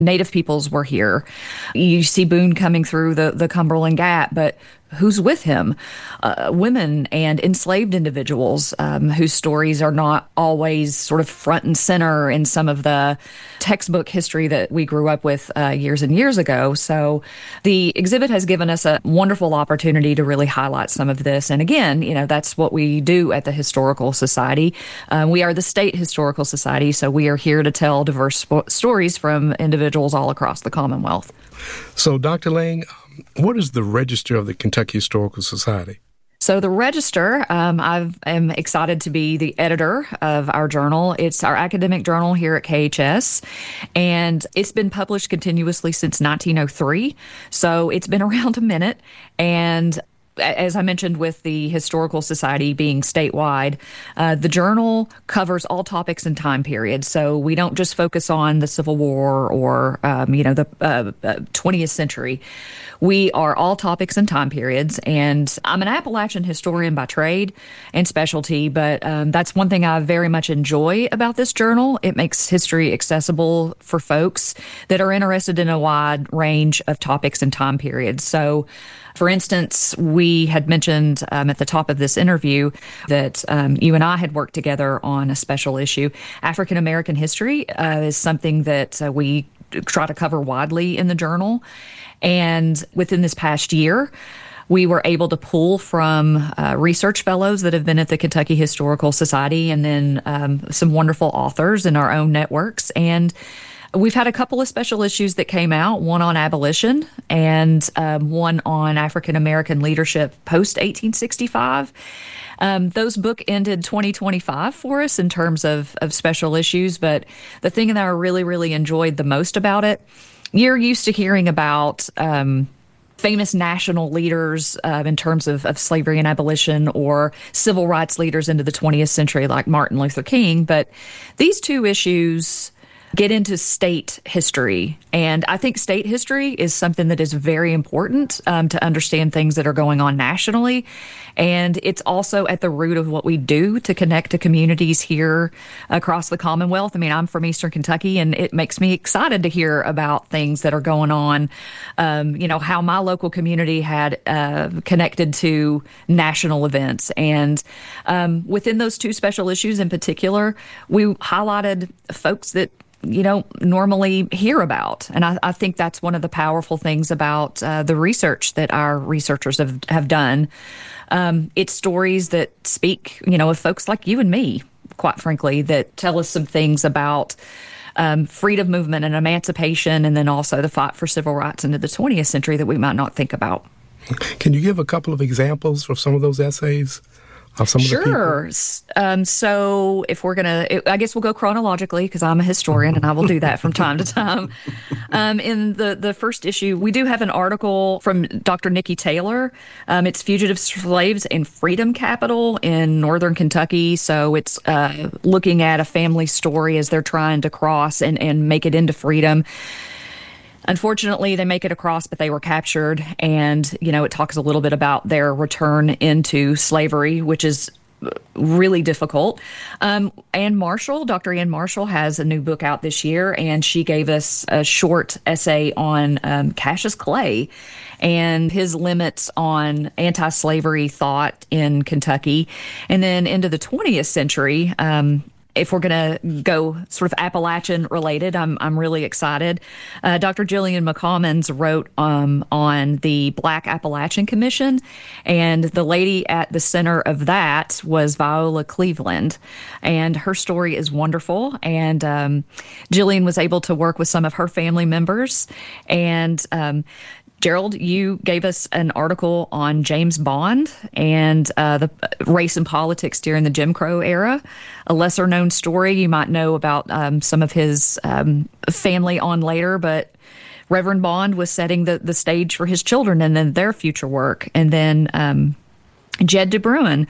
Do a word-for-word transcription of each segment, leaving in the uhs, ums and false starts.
Native peoples were here. You see Boone coming through the, the Cumberland Gap, but who's with him? Uh, women and enslaved individuals um, whose stories are not always sort of front and center in some of the textbook history that we grew up with uh, years and years ago. So the exhibit has given us a wonderful opportunity to really highlight some of this. And again, you know, that's what we do at the Historical Society. Uh, we are the State Historical Society, so we are here to tell diverse sp- stories from individuals all across the Commonwealth. So, Doctor Lang, what is the Register of the Kentucky Historical Society? So the Register, um, I am excited to be the editor of our journal. It's our academic journal here at K H S, and it's been published continuously since nineteen oh three. So it's been around a minute, and as I mentioned, with the Historical Society being statewide, uh, the journal covers all topics and time periods. So we don't just focus on the Civil War or, um, you know, the uh, uh, twentieth century. We are all topics and time periods. And I'm an Appalachian historian by trade and specialty, but um, that's one thing I very much enjoy about this journal. It makes history accessible for folks that are interested in a wide range of topics and time periods. So, for instance, we had mentioned um, at the top of this interview that um, you and I had worked together on a special issue. African American history uh, is something that uh, we try to cover widely in the journal. And within this past year, we were able to pull from uh, research fellows that have been at the Kentucky Historical Society and then um, some wonderful authors in our own networks. And we've had a couple of special issues that came out, one on abolition and um, one on African American leadership post eighteen sixty-five. Um, those book ended twenty twenty-five for us in terms of, of special issues. But the thing that I really, really enjoyed the most about it, you're used to hearing about um, famous national leaders uh, in terms of, of slavery and abolition or civil rights leaders into the twentieth century like Martin Luther King. But these two issues get into state history. And I think state history is something that is very important um, to understand things that are going on nationally. And it's also at the root of what we do to connect to communities here across the Commonwealth. I mean, I'm from Eastern Kentucky, and it makes me excited to hear about things that are going on. Um, you know, how my local community had uh, connected to national events. And um, within those two special issues in particular, we highlighted folks that you don't normally hear about. And I, I think that's one of the powerful things about uh, the research that our researchers have, have done. Um, it's stories that speak, you know, of folks like you and me, quite frankly, that tell us some things about um, freedom movement and emancipation, and then also the fight for civil rights into the twentieth century that we might not think about. Can you give a couple of examples of some of those essays? Of some Sure. Of the um, so if we're going to, I guess we'll go chronologically because I'm a historian and I will do that from time to time. Um, in the, the first issue, we do have an article from Doctor Nikki Taylor. Um, it's Fugitive Slaves in Freedom Capital in Northern Kentucky. So it's uh, looking at a family story as they're trying to cross and, and make it into freedom. Unfortunately, they make it across, but they were captured. And, you know, it talks a little bit about their return into slavery, which is really difficult. Um, Ann Marshall, Doctor Ann Marshall, has a new book out this year, and she gave us a short essay on um, Cassius Clay and his limits on anti-slavery thought in Kentucky. And then into the twentieth century, um, if we're going to go sort of Appalachian related, I'm I'm really excited. Uh, Doctor Jillian McCommons wrote um, on the Black Appalachian Commission, and the lady at the center of that was Viola Cleveland, and her story is wonderful. And um, Jillian was able to work with some of her family members, and um, Gerald, you gave us an article on James Bond and uh, the race and politics during the Jim Crow era. A lesser known story you might know about um, some of his um, family on later, but Reverend Bond was setting the, the stage for his children and then their future work. And then um, Jed DeBruin,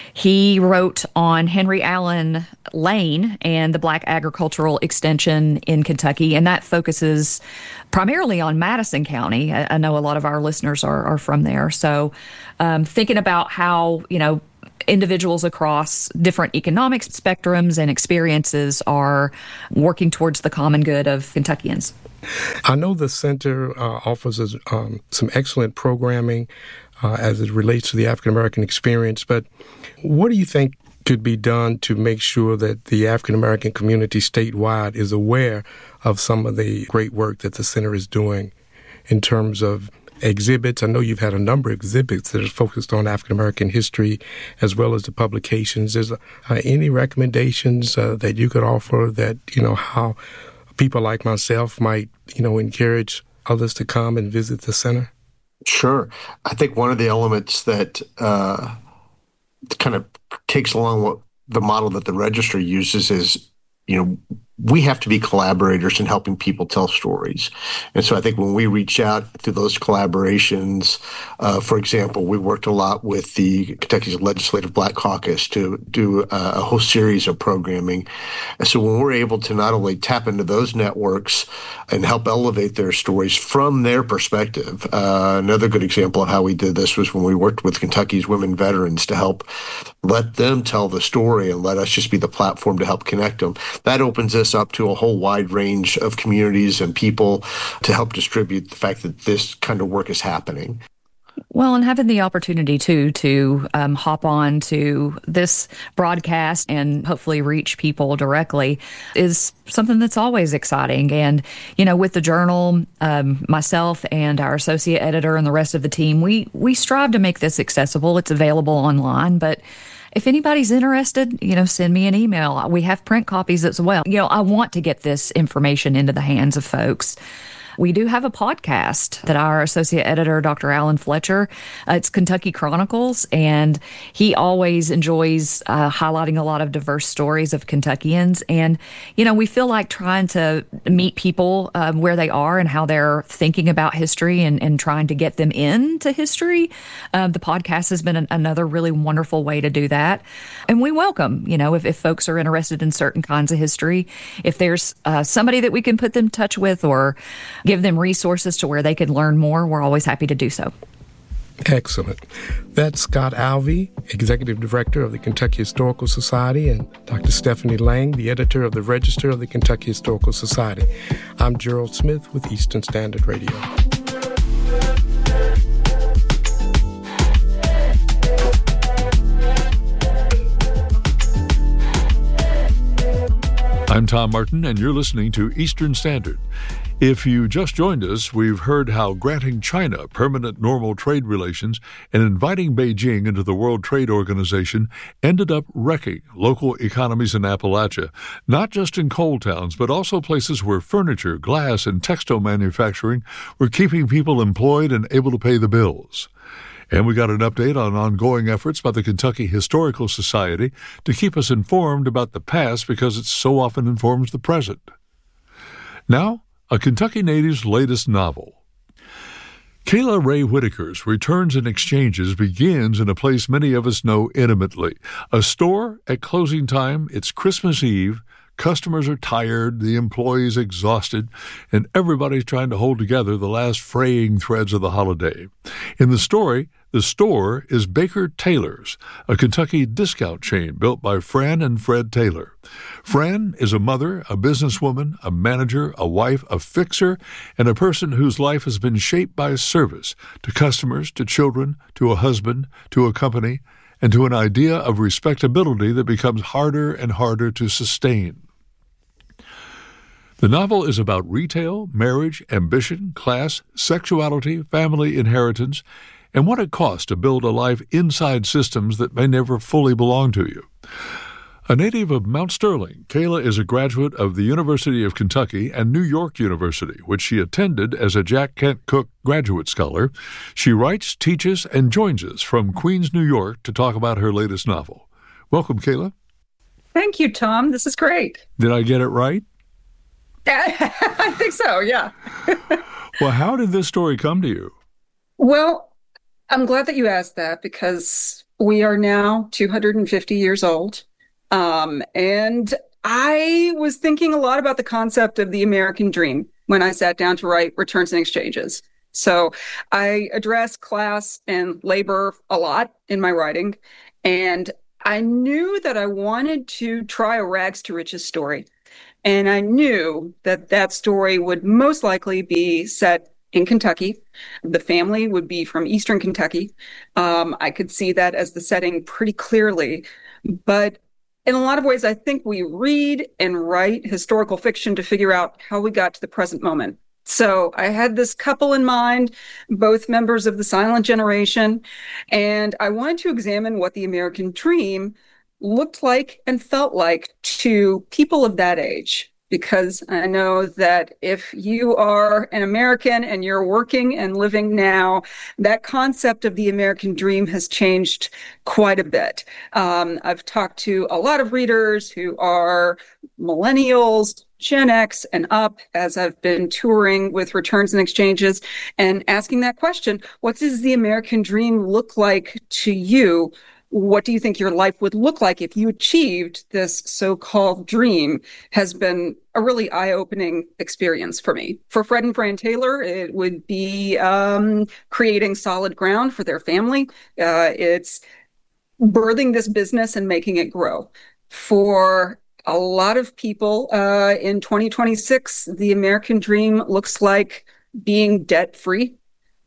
he wrote on Henry Allen Lane and the Black Agricultural Extension in Kentucky, and that focuses primarily on Madison County. I, I know a lot of our listeners are, are from there. So um, thinking about how, you know, individuals across different economic spectrums and experiences are working towards the common good of Kentuckians. I know the center uh, offers us, um, some excellent programming uh, as it relates to the African American experience, but what do you think could be done to make sure that the African American community statewide is aware of some of the great work that the center is doing in terms of exhibits? I know you've had a number of exhibits that are focused on African American history as well as the publications. Is uh, any recommendations uh, that you could offer that, you know, how people like myself might, you know, encourage others to come and visit the center? Sure. I think one of the elements that uh, kind of takes along what the model that the Register uses is, you know, we have to be collaborators in helping people tell stories. And so I think when we reach out through those collaborations, uh, for example, we worked a lot with the Kentucky's Legislative Black Caucus to do uh, a whole series of programming. And so when we're able to not only tap into those networks and help elevate their stories from their perspective, uh, another good example of how we did this was when we worked with Kentucky's women veterans to help let them tell the story and let us just be the platform to help connect them. That opens us up to a whole wide range of communities and people to help distribute the fact that this kind of work is happening. Well, and having the opportunity, too, to um, hop on to this broadcast and hopefully reach people directly is something that's always exciting. And, you know, with the Journal, um, myself and our associate editor and the rest of the team, we, we strive to make this accessible. It's available online, but if anybody's interested, you know, send me an email. We have print copies as well. You know, I want to get this information into the hands of folks. We do have a podcast that our associate editor, Doctor Alan Fletcher, uh, it's Kentucky Chronicles, and he always enjoys uh, highlighting a lot of diverse stories of Kentuckians. And, you know, we feel like trying to meet people uh, where they are and how they're thinking about history and, and trying to get them into history. Uh, the podcast has been an, another really wonderful way to do that. And we welcome, you know, if, if folks are interested in certain kinds of history, if there's uh, somebody that we can put them in touch with or give them resources to where they can learn more, we're always happy to do so. Excellent. That's Scott Alvey, Executive Director of the Kentucky Historical Society, and Doctor Stephanie Lang, the editor of the Register of the Kentucky Historical Society. I'm Gerald Smith with Eastern Standard Radio. I'm Tom Martin, and you're listening to Eastern Standard. If you just joined us, we've heard how granting China permanent normal trade relations and inviting Beijing into the World Trade Organization ended up wrecking local economies in Appalachia, not just in coal towns, but also places where furniture, glass, and textile manufacturing were keeping people employed and able to pay the bills. And we got an update on ongoing efforts by the Kentucky Historical Society to keep us informed about the past because it so often informs the present. Now, a Kentucky native's latest novel. Kayla Ray Whitaker's Returns and Exchanges begins in a place many of us know intimately. A store at closing time. It's Christmas Eve. Customers are tired, the employees exhausted, and everybody's trying to hold together the last fraying threads of the holiday. In the story, the store is Baker Taylor's, a Kentucky discount chain built by Fran and Fred Taylor. Fran is a mother, a businesswoman, a manager, a wife, a fixer, and a person whose life has been shaped by service to customers, to children, to a husband, to a company, and to an idea of respectability that becomes harder and harder to sustain. The novel is about retail, marriage, ambition, class, sexuality, family inheritance, and what it costs to build a life inside systems that may never fully belong to you. A native of Mount Sterling, Kayla is a graduate of the University of Kentucky and New York University, which she attended as a Jack Kent Cooke graduate scholar. She writes, teaches, and joins us from Queens, New York to talk about her latest novel. Welcome, Kayla. Thank you, Tom. This is great. Did I get it right? I think so, yeah. Well, how did this story come to you? Well, I'm glad that you asked that because we are now two hundred fifty years old. Um, and I was thinking a lot about the concept of the American dream when I sat down to write Returns and Exchanges. So I address class and labor a lot in my writing. And I knew that I wanted to try a rags to riches story. And I knew that that story would most likely be set in Kentucky. The family would be from Eastern Kentucky. Um, I could see that as the setting pretty clearly. But in a lot of ways, I think we read and write historical fiction to figure out how we got to the present moment. So I had this couple in mind, both members of the silent generation, and I wanted to examine what the American dream looked like and felt like to people of that age. Because I know that if you are an American and you're working and living now, that concept of the American dream has changed quite a bit. Um, I've talked to a lot of readers who are millennials, Gen X and up, as I've been touring with returns and exchanges and asking that question, what does the American dream look like to you? What do you think your life would look like if you achieved this so-called dream has been a really eye-opening experience for me. For Fred and Fran Taylor, it would be um, creating solid ground for their family. Uh, it's birthing this business and making it grow. For a lot of people uh, in twenty twenty-six, the American dream looks like being debt-free.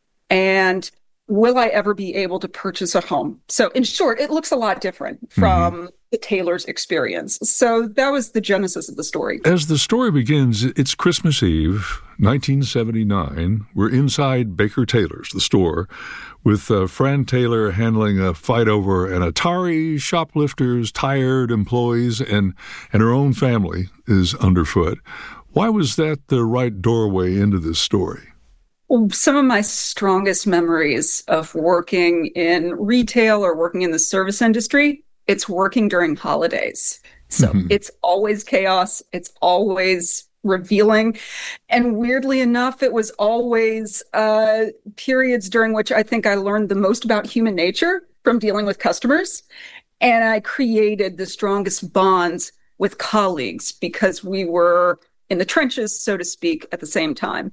And will I ever be able to purchase a home? So in short, it looks a lot different from mm-hmm. the Taylor's experience. So that was the genesis of the story. As the story begins, it's Christmas Eve, nineteen seventy-nine. We're inside Baker Taylor's, the store, with uh, Fran Taylor handling a fight over an Atari, shoplifters, tired employees, and, and her own family is underfoot. Why was that the right doorway into this story? Some of my strongest memories of working in retail or working in the service industry, it's working during holidays. So mm-hmm. it's always chaos. It's always revealing. And weirdly enough, it was always uh, periods during which I think I learned the most about human nature from dealing with customers. And I created the strongest bonds with colleagues because we were in the trenches, so to speak, at the same time.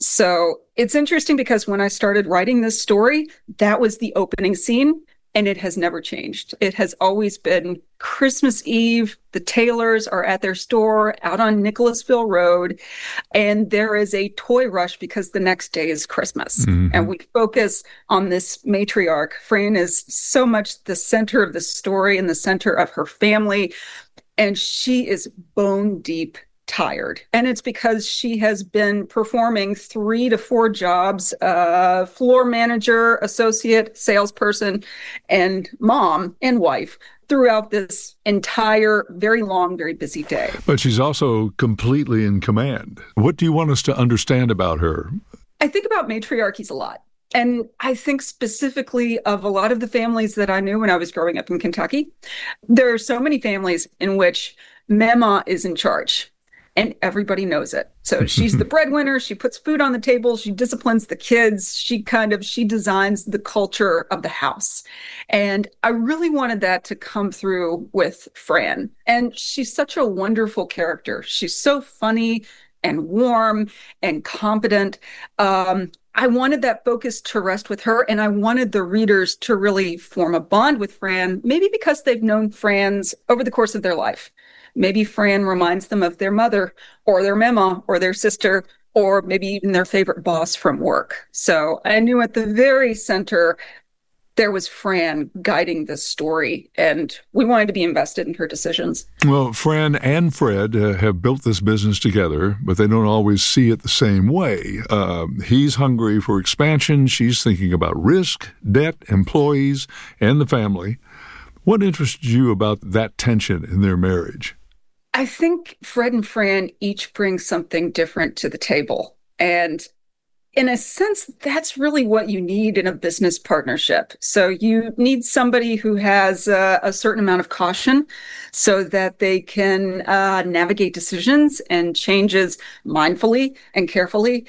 So it's interesting because when I started writing this story, that was the opening scene, and it has never changed. It has always been Christmas Eve. The Taylors are at their store out on Nicholasville Road, and there is a toy rush because the next day is Christmas. Mm-hmm. And we focus on this matriarch. Fran is so much the center of the story and the center of her family, and she is bone deep tired. And it's because she has been performing three to four jobs, uh, floor manager, associate, salesperson, and mom and wife throughout this entire very long, very busy day. But she's also completely in command. What do you want us to understand about her? I think about matriarchies a lot. And I think specifically of a lot of the families that I knew when I was growing up in Kentucky. There are so many families in which Mama is in charge. And everybody knows it. So she's the breadwinner. She puts food on the table. She disciplines the kids. She kind of, she designs the culture of the house. And I really wanted that to come through with Fran. And she's such a wonderful character. She's so funny and warm and competent. Um, I wanted that focus to rest with her. And I wanted the readers to really form a bond with Fran, maybe because they've known Fran's over the course of their life. Maybe Fran reminds them of their mother or their mama or their sister, or maybe even their favorite boss from work. So I knew at the very center, there was Fran guiding this story, and we wanted to be invested in her decisions. Well, Fran and Fred uh, have built this business together, but they don't always see it the same way. Uh, he's hungry for expansion. She's thinking about risk, debt, employees, and the family. What interested you about that tension in their marriage? I think Fred and Fran each bring something different to the table. And in a sense, that's really what you need in a business partnership. So you need somebody who has uh, a certain amount of caution so that they can uh, navigate decisions and changes mindfully and carefully.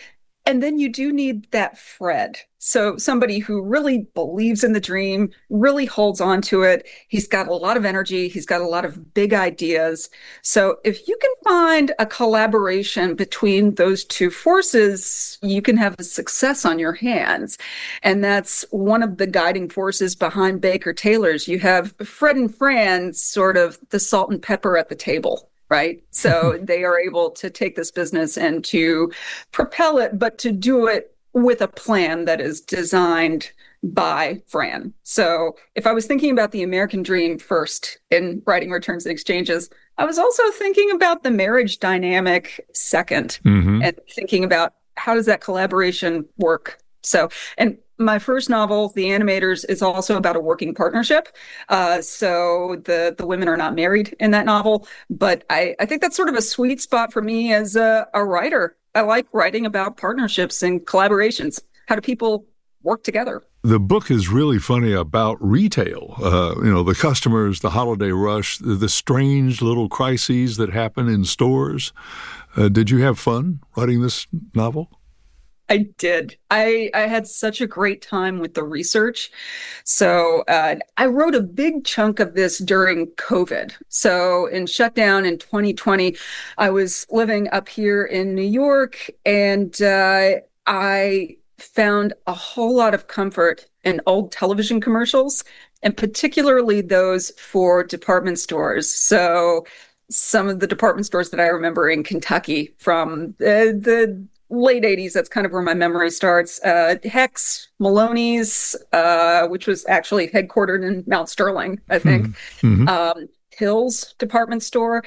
And then you do need that Fred. So somebody who really believes in the dream, really holds on to it. He's got a lot of energy. He's got a lot of big ideas. So if you can find a collaboration between those two forces, you can have a success on your hands. And that's one of the guiding forces behind Baker Taylor's. You have Fred and Fran, sort of the salt and pepper at the table. Right. So they are able to take this business and to propel it, but to do it with a plan that is designed by Fran. So if I was thinking about the American dream first in writing Returns and Exchanges, I was also thinking about the marriage dynamic second, mm-hmm. and thinking about how does that collaboration work. So, and my first novel, The Animators, is also about a working partnership. Uh, so the the women are not married in that novel, but I, I think that's sort of a sweet spot for me as a, a writer. I like writing about partnerships and collaborations. How do people work together? The book is really funny about retail. Uh, you know, the customers, the holiday rush, the, the strange little crises that happen in stores. Uh, did you have fun writing this novel? I did. I, I had such a great time with the research. So uh, I wrote a big chunk of this during COVID. So in shutdown in twenty twenty, I was living up here in New York, and uh, I found a whole lot of comfort in old television commercials, and particularly those for department stores. So some of the department stores that I remember in Kentucky from uh, the late eighties, that's kind of where my memory starts. Uh, Hex, Maloney's, uh, which was actually headquartered in Mount Sterling, I think. Mm-hmm. Um, Hills department store.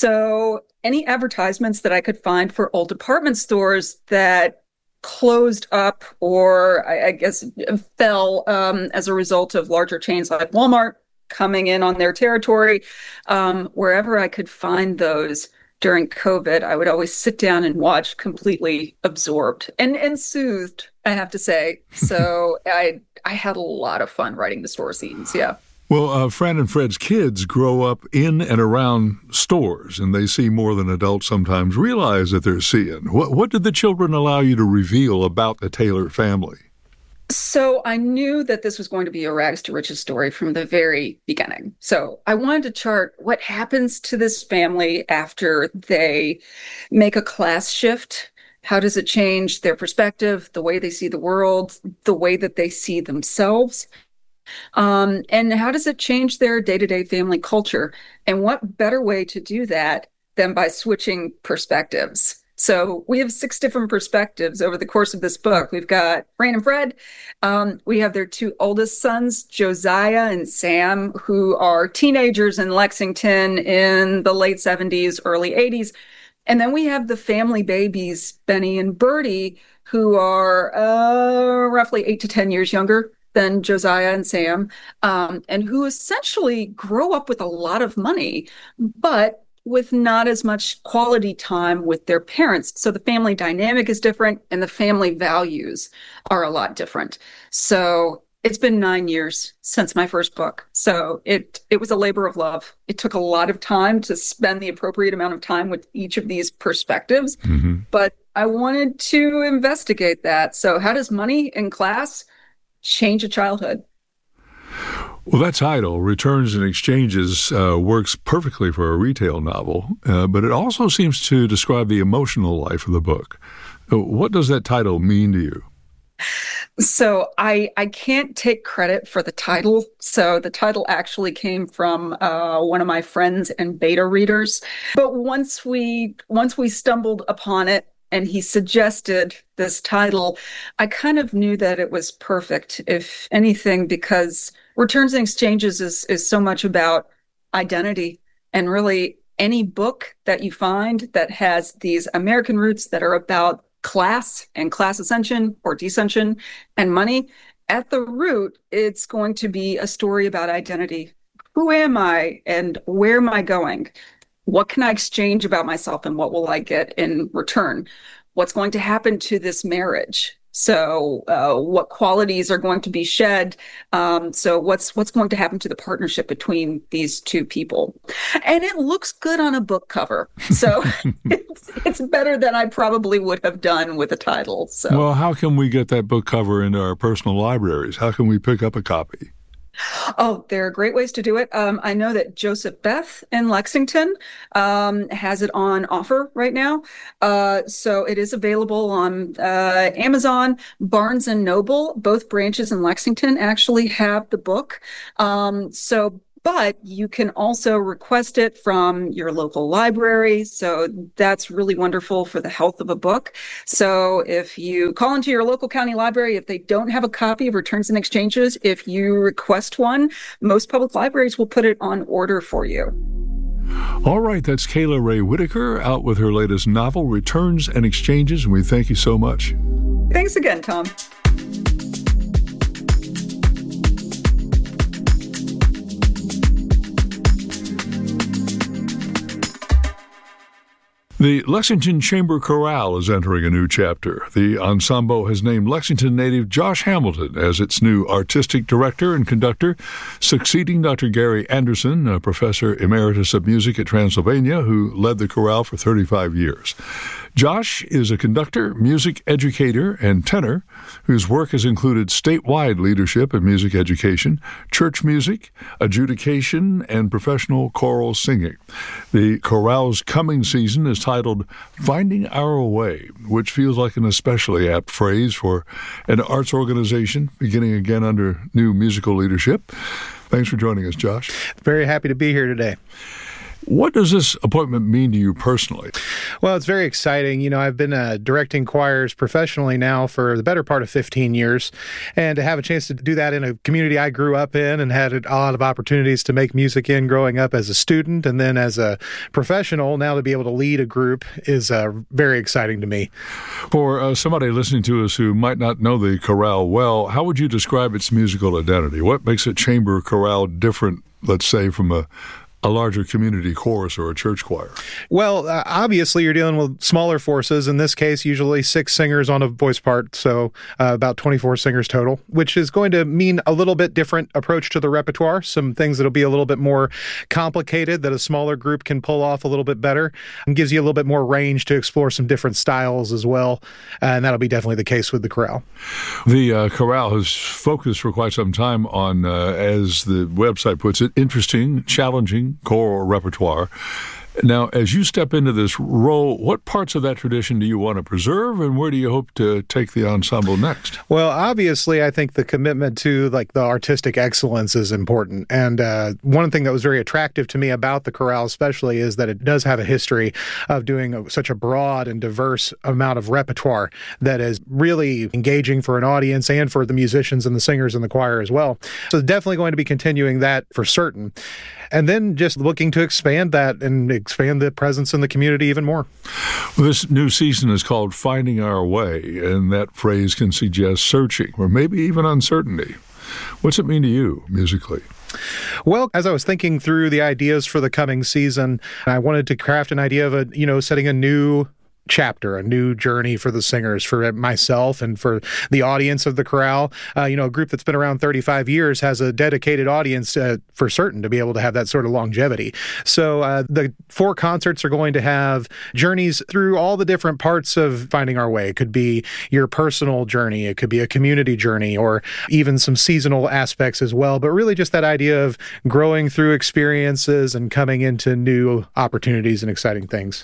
So any advertisements that I could find for old department stores that closed up, or I, I guess fell um, as a result of larger chains like Walmart coming in on their territory, um, wherever I could find those during COVID, I would always sit down and watch, completely absorbed and, and soothed, I have to say. So I I had a lot of fun writing the store scenes, yeah. Well, uh, Fran and Fred's kids grow up in and around stores, and they see more than adults sometimes realize that they're seeing. What, what did the children allow you to reveal about the Taylor family? So I knew that this was going to be a rags to riches story from the very beginning. So I wanted to chart what happens to this family after they make a class shift. How does it change their perspective, the way they see the world, the way that they see themselves? Um, and how does it change their day-to-day family culture? And what better way to do that than by switching perspectives? So we have six different perspectives over the course of this book. We've got Fran and Fred. Um, we have their two oldest sons, Josiah and Sam, who are teenagers in Lexington in the late seventies, early eighties. And then we have the family babies, Benny and Bertie, who are uh, roughly eight to ten years younger than Josiah and Sam, um, and who essentially grow up with a lot of money, but with not as much quality time with their parents. So the family dynamic is different, and the family values are a lot different. So it's been nine years since my first book. So it it was a labor of love. It took a lot of time to spend the appropriate amount of time with each of these perspectives, mm-hmm. but I wanted to investigate that. So how does money and class change a childhood? Well, that title, Returns and Exchanges, uh, works perfectly for a retail novel, uh, but it also seems to describe the emotional life of the book. What does that title mean to you? So I I can't take credit for the title. So the title actually came from uh, one of my friends and beta readers. But once we once we stumbled upon it, and he suggested this title, I kind of knew that it was perfect, if anything, because Returns and Exchanges is, is so much about identity. And really, any book that you find that has these American roots that are about class and class ascension or descension and money, at the root, it's going to be a story about identity. Who am I and where am I going? What can I exchange about myself, and what will I get in return? What's going to happen to this marriage? So uh, what qualities are going to be shed? Um, so what's what's going to happen to the partnership between these two people? And it looks good on a book cover. So it's, it's better than I probably would have done with a title. So well, how can we get that book cover into our personal libraries? How can we pick up a copy? Oh, there are great ways to do it. Um, I know that Joseph Beth in Lexington um, has it on offer right now. Uh, so it is available on uh, Amazon, Barnes and Noble. Both branches in Lexington actually have the book. Um, so But you can also request it from your local library. So that's really wonderful for the health of a book. So if you call into your local county library, if they don't have a copy of Returns and Exchanges, if you request one, most public libraries will put it on order for you. All right, that's Kayla Ray Whitaker out with her latest novel, Returns and Exchanges, and we thank you so much. Thanks again, Tom. The Lexington Chamber Chorale is entering a new chapter. The ensemble has named Lexington native Josh Hamilton as its new artistic director and conductor, succeeding Doctor Gary Anderson, a professor emeritus of music at Transylvania, who led the chorale for thirty-five years. Josh is a conductor, music educator, and tenor whose work has included statewide leadership in music education, church music, adjudication, and professional choral singing. The chorale's coming season is titled Finding Our Way, which feels like an especially apt phrase for an arts organization beginning again under new musical leadership. Thanks for joining us, Josh. Very happy to be here today. What does this appointment mean to you personally? Well, it's very exciting. You know, I've been uh, directing choirs professionally now for the better part of fifteen years, and to have a chance to do that in a community I grew up in and had a lot of opportunities to make music in growing up as a student and then as a professional, now to be able to lead a group is uh, very exciting to me. For uh, somebody listening to us who might not know the chorale well, how would you describe its musical identity? What makes a chamber chorale different, let's say, from a a larger community chorus or a church choir? Well, uh, obviously you're dealing with smaller forces. In this case, usually six singers on a voice part, so uh, about twenty-four singers total, which is going to mean a little bit different approach to the repertoire, some things that'll be a little bit more complicated that a smaller group can pull off a little bit better, and gives you a little bit more range to explore some different styles as well, uh, and that'll be definitely the case with the chorale. The uh, chorale has focused for quite some time on, uh, as the website puts it, interesting, challenging choral repertoire. Now, as you step into this role, what parts of that tradition do you want to preserve, and where do you hope to take the ensemble next? Well, obviously, I think the commitment to like the artistic excellence is important. And uh, one thing that was very attractive to me about the chorale especially is that it does have a history of doing a, such a broad and diverse amount of repertoire that is really engaging for an audience and for the musicians and the singers in the choir as well. So definitely going to be continuing that for certain. And then just looking to expand that and expand the presence in the community even more. Well, this new season is called Finding Our Way, and that phrase can suggest searching or maybe even uncertainty. What's it mean to you musically? Well, as I was thinking through the ideas for the coming season, I wanted to craft an idea of a, you know, setting a new chapter, a new journey for the singers, for myself and for the audience of the chorale. Uh, you know, a group that's been around thirty-five years has a dedicated audience uh, for certain to be able to have that sort of longevity. So uh, the four concerts are going to have journeys through all the different parts of Finding Our Way. It could be your personal journey, it could be a community journey, or even some seasonal aspects as well. But really just that idea of growing through experiences and coming into new opportunities and exciting things.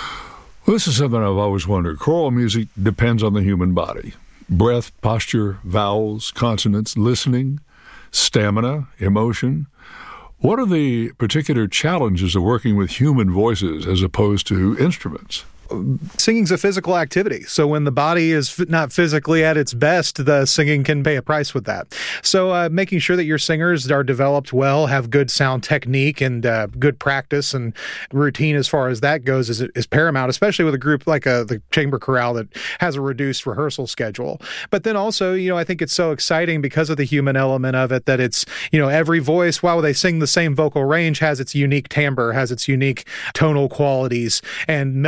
Well, this is something I've always wondered. Choral music depends on the human body. Breath, posture, vowels, consonants, listening, stamina, emotion. What are the particular challenges of working with human voices as opposed to instruments? Singing's a physical activity. So when the body is not physically at its best, the singing can pay a price with that. So uh, making sure that your singers are developed well, have good sound technique and uh, good practice and routine as far as that goes is, is paramount, especially with a group like a, the chamber chorale that has a reduced rehearsal schedule. But then also, you know, I think it's so exciting because of the human element of it that it's, you know, every voice, while they sing the same vocal range, has its unique timbre, has its unique tonal qualities, and melding those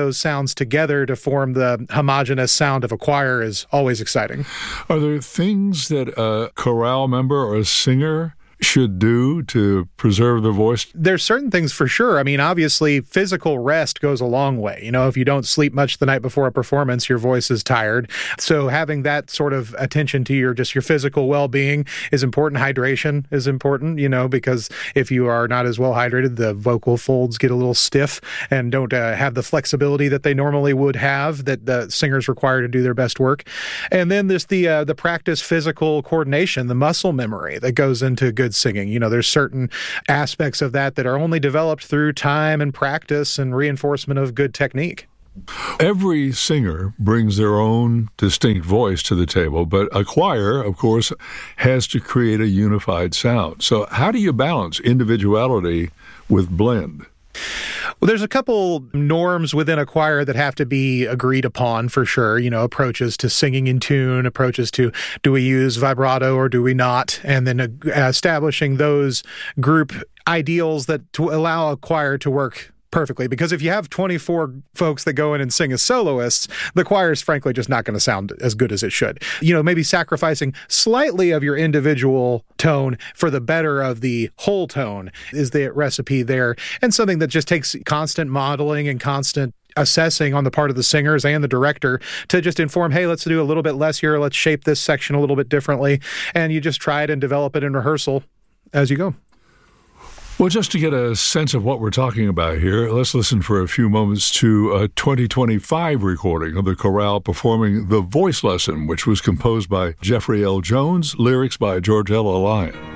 those sounds together to form the homogeneous sound of a choir is always exciting. Are there things that a chorale member or a singer should do to preserve their voice? There's certain things for sure. I mean, obviously, physical rest goes a long way. You know, if you don't sleep much the night before a performance, your voice is tired. So having that sort of attention to your just your physical well-being is important. Hydration is important, you know, because if you are not as well hydrated, the vocal folds get a little stiff and don't uh, have the flexibility that they normally would have that the singers require to do their best work. And then there's the uh, the practice physical coordination, the muscle memory that goes into good singing. You know, there's certain aspects of that that are only developed through time and practice and reinforcement of good technique. Every singer brings their own distinct voice to the table, but a choir, of course, has to create a unified sound. So how do you balance individuality with blend? Well, there's a couple norms within a choir that have to be agreed upon for sure. You know, approaches to singing in tune, approaches to do we use vibrato or do we not? And then uh, establishing those group ideals that to allow a choir to work perfectly. Because if you have twenty-four folks that go in and sing as soloists, the choir is frankly just not going to sound as good as it should. You know, maybe sacrificing slightly of your individual tone for the better of the whole tone is the recipe there. And something that just takes constant modeling and constant assessing on the part of the singers and the director to just inform, hey, let's do a little bit less here. Let's shape this section a little bit differently. And you just try it and develop it in rehearsal as you go. Well, just to get a sense of what we're talking about here, let's listen for a few moments to a twenty twenty-five recording of the chorale performing The Voice Lesson, which was composed by Jeffrey L. Jones, lyrics by Georgella Lyon.